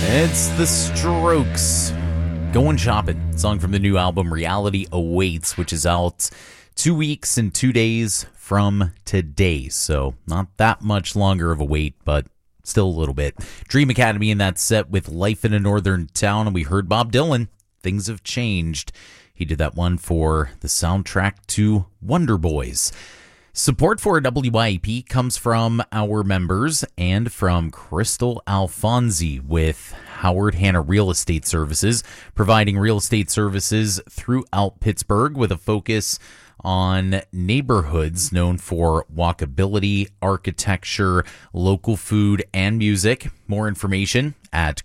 It's The Strokes, Going Shopping, song from the new album Reality Awaits, which is out 2 weeks and 2 days from today. So not that much longer of a wait, but still a little bit. Dream Academy in that set with Life in a Northern Town, and we heard Bob Dylan, Things Have Changed. He did that one for the soundtrack to Wonder Boys. Support for WYAP comes from our members and from Crystal Alfonsi with Howard Hanna Real Estate Services, providing real estate services throughout Pittsburgh with a focus on neighborhoods known for walkability, architecture, local food, and music. More information at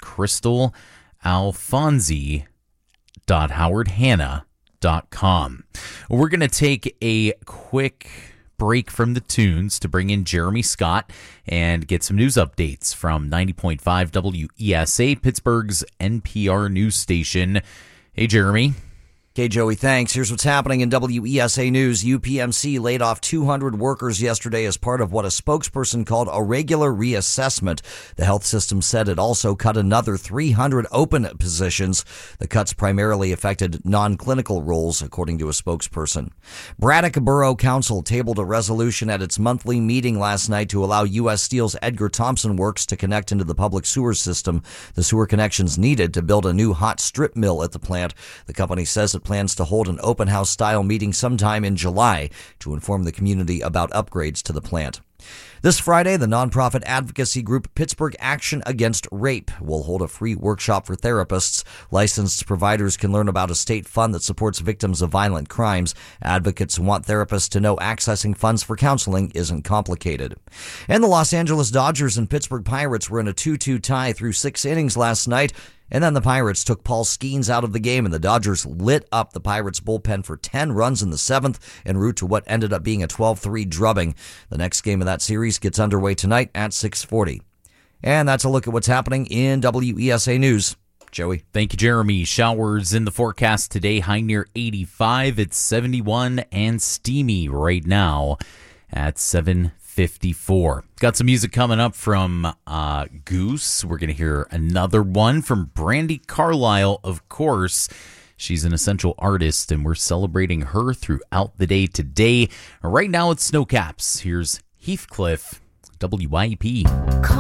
crystalalfonsi.howardhanna.com. We're going to take a quick break from the tunes to bring in Jeremy Scott and get some news updates from 90.5 WESA, Pittsburgh's NPR news station. Hey, Jeremy. Okay, Joey, thanks. Here's what's happening in WESA News. UPMC laid off 200 workers yesterday as part of what a spokesperson called a regular reassessment. The health system said it also cut another 300 open positions. The cuts primarily affected non-clinical roles, according to a spokesperson. Braddock Borough Council tabled a resolution at its monthly meeting last night to allow U.S. Steel's Edgar Thomson Works to connect into the public sewer system. The sewer connection's needed to build a new hot strip mill at the plant. The company says it plans to hold an open house style meeting sometime in July to inform the community about upgrades to the plant. This Friday, the nonprofit advocacy group Pittsburgh Action Against Rape will hold a free workshop for therapists. Licensed providers can learn about a state fund that supports victims of violent crimes. Advocates want therapists to know accessing funds for counseling isn't complicated. And the Los Angeles Dodgers and Pittsburgh Pirates were in a 2-2 tie through 6 innings last night. And then the Pirates took Paul Skeens out of the game, and the Dodgers lit up the Pirates' bullpen for 10 runs in the 7th en route to what ended up being a 12-3 drubbing. The next game of that series gets underway tonight at 6:40. And that's a look at what's happening in WESA News. Joey. Thank you, Jeremy. Showers in the forecast today, high near 85. It's 71 and steamy right now at 7:54. Got some music coming up from Goose. We're going to hear another one from Brandi Carlile, of course. She's an essential artist, and we're celebrating her throughout the day today. Right now, it's Snowcaps. Here's Heathcliff, WYAP.